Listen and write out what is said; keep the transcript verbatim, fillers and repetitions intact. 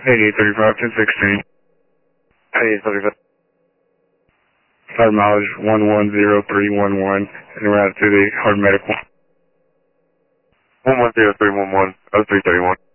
eighty-eight thirty-five, ten sixteen. eighty-eight thirty-five. Flight mileage one one zero three one one, and route to the hard medical. one one zero three one one, oh three thirty-one.